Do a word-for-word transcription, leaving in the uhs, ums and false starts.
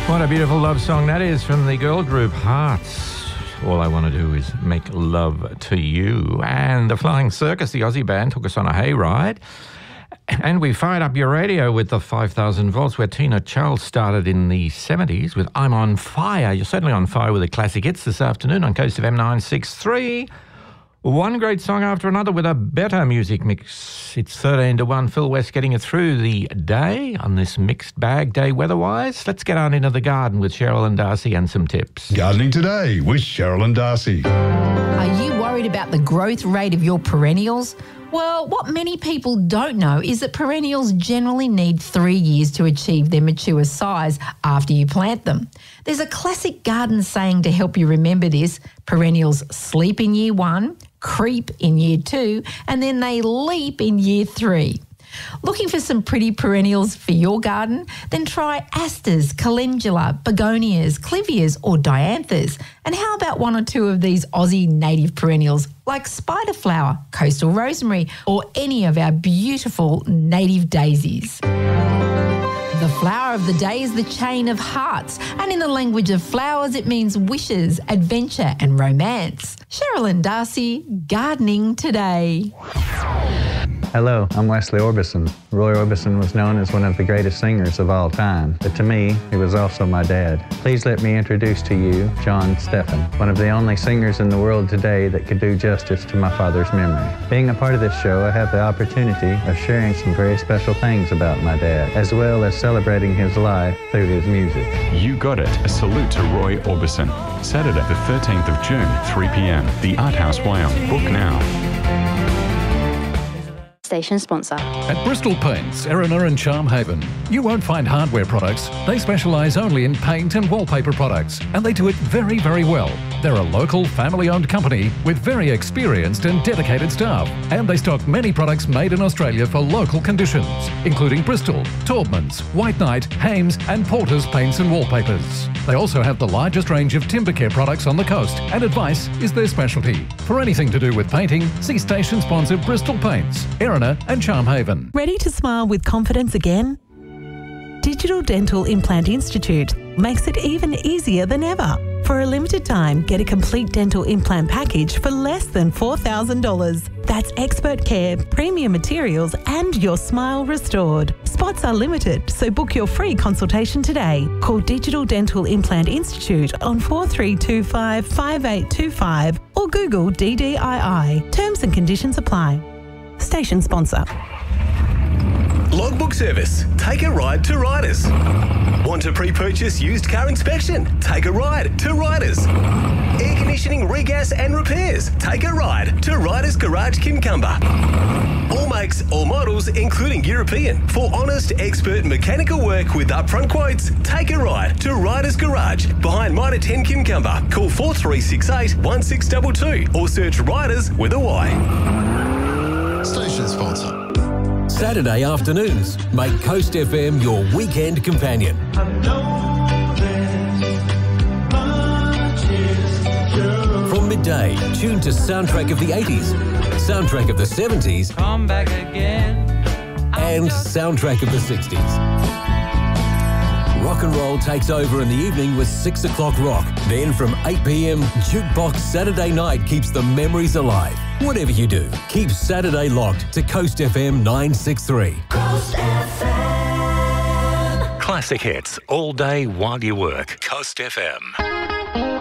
What a beautiful love song that is from the girl group Hearts. All I Want to Do Is Make Love to You. And the Flying Circus, the Aussie band, took us on a hayride. And we fired up your radio with the five thousand volts, where Tina Charles started in the seventies with I'm on Fire. You're certainly on fire with the classic hits this afternoon on Coast of M nine sixty-three. One great song after another with a better music mix. It's thirteen to one. Phil West getting it through the day on this mixed bag day weather-wise. Let's get on into the garden with Cheryl and Darcy and some tips. Gardening Today with Cheryl and Darcy. Are you worried about the growth rate of your perennials? Well, what many people don't know is that perennials generally need three years to achieve their mature size after you plant them. There's a classic garden saying to help you remember this: perennials sleep in year one, creep in year two, and then they leap in year three. Looking for some pretty perennials for your garden? Then try asters, calendula, begonias, clivias or dianthus. And how about one or two of these Aussie native perennials like spiderflower, coastal rosemary or any of our beautiful native daisies? The flower of the day is the chain of hearts, and in the language of flowers it means wishes, adventure and romance. Cheryl and Darcy, Gardening Today. Hello, I'm Wesley Orbison. Roy Orbison was known as one of the greatest singers of all time, but to me, he was also my dad. Please let me introduce to you John Steffen, one of the only singers in the world today that could do justice to my father's memory. Being a part of this show, I have the opportunity of sharing some very special things about my dad, as well as celebrating his life through his music. You got it. A salute to Roy Orbison. Saturday the thirteenth of June, three p m. The Art House Wyong. Book now. Station sponsor. At Bristol Paints, Erina and Charmhaven, you won't find hardware products. They specialise only in paint and wallpaper products, and they do it very, very well. They're a local, family-owned company with very experienced and dedicated staff, and they stock many products made in Australia for local conditions, including Bristol, Taubmans, White Knight, Hames and Porter's paints and wallpapers. They also have the largest range of timber care products on the coast, and advice is their specialty. For anything to do with painting, see station sponsor Bristol Paints, Erina and Charmhaven. Ready to smile with confidence again? Digital Dental Implant Institute makes it even easier than ever. For a limited time, get a complete dental implant package for less than four thousand dollars. That's expert care, premium materials and your smile restored. Spots are limited, so book your free consultation today. Call Digital Dental Implant Institute on four three two five, five eight two five or Google D D I I. Terms and conditions apply. Station sponsor. Logbook Service. Take a ride to Riders. Want to pre-purchase used car inspection? Take a ride to Riders. Air conditioning, regas and repairs? Take a ride to Riders Garage Kincumber. All makes, all models, including European. For honest, expert mechanical work with upfront quotes, take a ride to Riders Garage behind Mitre ten Kincumber. Call four three six eight, one six two two or search Riders with a Y. Station sponsor. Saturday afternoons, make Coast F M your weekend companion. From midday, tune to Soundtrack of the eighties, Soundtrack of the seventies, Come back again, and Soundtrack of the sixties. Rock and roll takes over in the evening with six o'clock rock. Then from eight p m, Jukebox Saturday night keeps the memories alive. Whatever you do, keep Saturday locked to Coast F M nine sixty-three. Coast F M. Classic hits all day while you work. Coast F M.